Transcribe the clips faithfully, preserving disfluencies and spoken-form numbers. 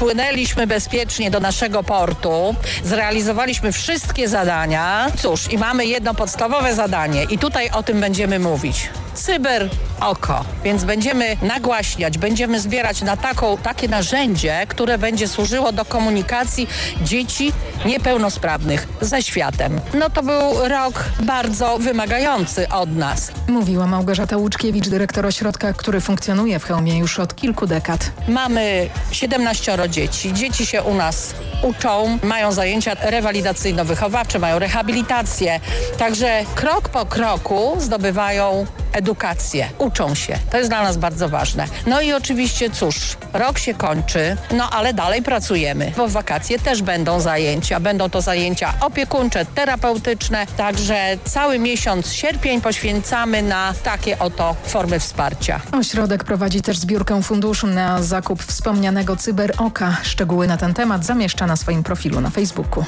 Przypłynęliśmy bezpiecznie do naszego portu, zrealizowaliśmy wszystkie zadania. Cóż, i mamy jedno podstawowe zadanie i tutaj o tym będziemy mówić. Cyber oko, więc będziemy nagłaśniać, będziemy zbierać na taką, takie narzędzie, które będzie służyło do komunikacji dzieci niepełnosprawnych ze światem. No to był rok bardzo wymagający od nas. Mówiła Małgorzata Łuczkiewicz, dyrektor ośrodka, który funkcjonuje w Chełmie już od kilku dekad. Mamy siedemnaścioro dzieci. Dzieci się u nas uczą, mają zajęcia rewalidacyjno-wychowawcze, mają rehabilitację. Także krok po kroku zdobywają edukację, uczą się. To jest dla nas bardzo ważne. No i oczywiście cóż, rok się kończy, no ale dalej pracujemy, bo w wakacje też będą zajęcia. Będą to zajęcia opiekuńcze, terapeutyczne, także cały miesiąc sierpień poświęcamy na takie oto formy wsparcia. Ośrodek prowadzi też zbiórkę funduszy na zakup wspomnianego cyberoka. Szczegóły na ten temat zamieszcza na swoim profilu na Facebooku.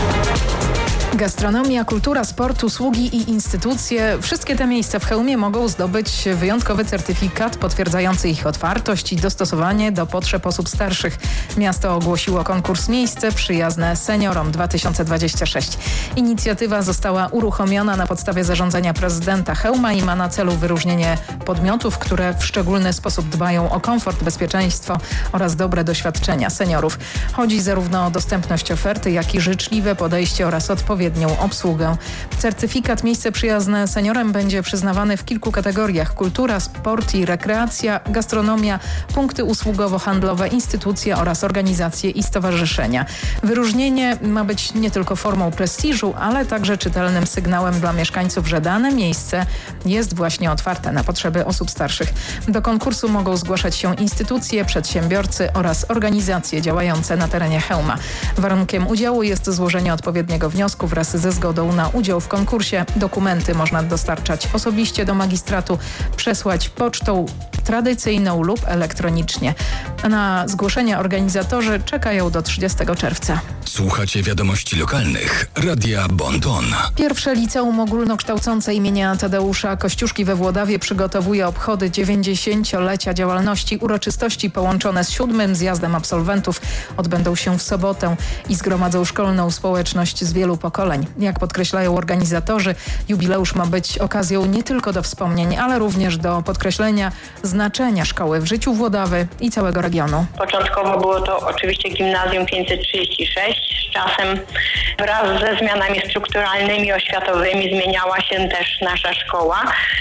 Gastronomia, kultura, sport, usługi i instytucje. Wszystkie te miejsca w Chełmie mogą zdobyć wyjątkowy certyfikat potwierdzający ich otwartość i dostosowanie do potrzeb osób starszych. Miasto ogłosiło konkurs Miejsce przyjazne seniorom dwa tysiące dwudziesty szósty. Inicjatywa została uruchomiona na podstawie zarządzenia prezydenta Chełma i ma na celu wyróżnienie podmiotów, które w szczególny sposób dbają o komfort, bezpieczeństwo oraz dobre doświadczenia seniorów. Chodzi zarówno o dostępność oferty, jak i życzliwe podejście oraz odpowiedź odpowiednią obsługę. Certyfikat Miejsce przyjazne seniorem będzie przyznawany w kilku kategoriach: kultura, sport i rekreacja, gastronomia, punkty usługowo-handlowe, instytucje oraz organizacje i stowarzyszenia. Wyróżnienie ma być nie tylko formą prestiżu, ale także czytelnym sygnałem dla mieszkańców, że dane miejsce jest właśnie otwarte na potrzeby osób starszych. Do konkursu mogą zgłaszać się instytucje, przedsiębiorcy oraz organizacje działające na terenie Chełma. Warunkiem udziału jest złożenie odpowiedniego wniosku wraz ze zgodą na udział w konkursie. Dokumenty można dostarczać osobiście do magistratu, przesłać pocztą tradycyjną lub elektronicznie. Na zgłoszenia organizatorzy czekają do trzydziestego czerwca. Słuchacie wiadomości lokalnych. Radia Bon-Ton. Pierwsze liceum ogólnokształcące imienia Tadeusza Kościuszki we Włodawie przygotowuje obchody dziewięćdziesięciolecia działalności. Uroczystości połączone z siódmym zjazdem absolwentów odbędą się w sobotę i zgromadzą szkolną społeczność z wielu pokoleń. Jak podkreślają organizatorzy, jubileusz ma być okazją nie tylko do wspomnień, ale również do podkreślenia znaczenia szkoły w życiu Włodawy i całego regionu. Początkowo było to oczywiście gimnazjum pięćset trzydzieści sześć. Z czasem wraz ze zmianami strukturalnymi, oświatowymi zmieniała się też nasza szkoła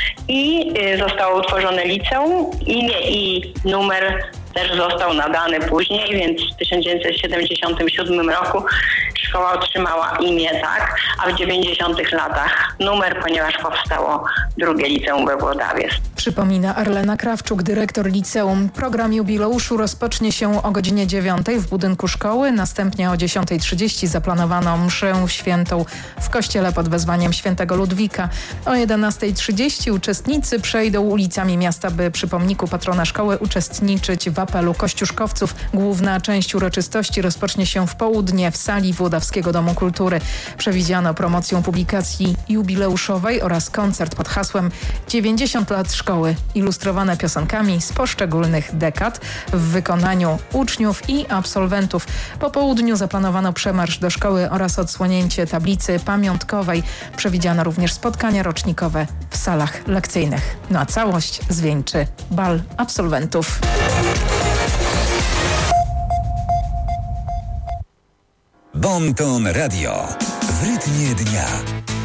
i zostało utworzone liceum. Imię i numer też został nadany później, więc w tysiąc dziewięćset siedemdziesiątym siódmym roku szkoła otrzymała imię, tak, a w dziewięćdziesiątych latach numer, ponieważ powstało drugie liceum we Włodawie. Przypomina Arlena Krawczuk, dyrektor liceum. Program jubileuszu rozpocznie się o godzinie dziewiątej w budynku szkoły, następnie o dziesiątej trzydzieści zaplanowano mszę świętą w kościele pod wezwaniem świętego Ludwika. O jedenastej trzydzieści uczestnicy przejdą ulicami miasta, by przy pomniku patrona szkoły uczestniczyć w apelu kościuszkowców. Główna część uroczystości rozpocznie się w południe w sali Włodawskiego Domu Kultury. Przewidziano promocję publikacji jubileuszowej oraz koncert pod hasłem dziewięćdziesiąt lat szkoły, ilustrowane piosenkami z poszczególnych dekad w wykonaniu uczniów i absolwentów. Po południu zaplanowano przemarsz do szkoły oraz odsłonięcie tablicy pamiątkowej. Przewidziano również spotkania rocznikowe w salach lekcyjnych. No a całość zwieńczy bal absolwentów. Bon-Ton Radio w rytmie dnia.